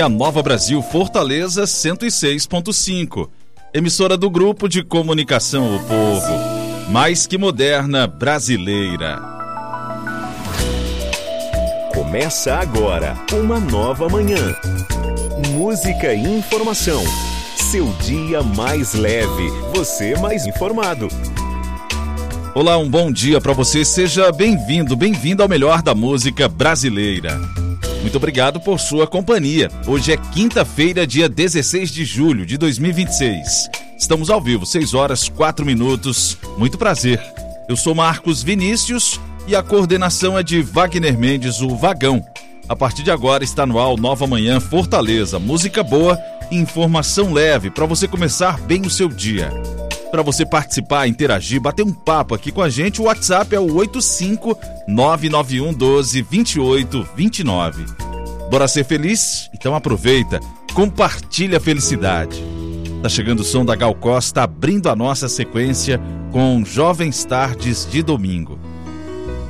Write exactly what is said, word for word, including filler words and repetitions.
é a Nova Brasil Fortaleza cento e seis ponto cinco, emissora do Grupo de Comunicação O Povo, mais que moderna brasileira. Começa agora uma nova manhã. Música e informação. Seu dia mais leve, você mais informado. Olá, um bom dia para você. Seja bem-vindo, bem-vindo ao melhor da música brasileira. Muito obrigado por sua companhia. Hoje é quinta-feira, dia dezesseis de julho de dois mil e vinte e seis. Estamos ao vivo, seis horas, quatro minutos. Muito prazer. Eu sou Marcos Vinícius e a coordenação é de Wagner Mendes, o Vagão. A partir de agora está no ar Nova Manhã Fortaleza. Música boa e informação leve para você começar bem o seu dia. Para você participar, interagir, bater um papo aqui com a gente, o WhatsApp é o oito cinco nove nove um um dois, dois oito dois nove. Bora ser feliz? Então aproveita, compartilha a felicidade. Tá chegando o som da Gal Costa, abrindo a nossa sequência com Jovens Tardes de Domingo.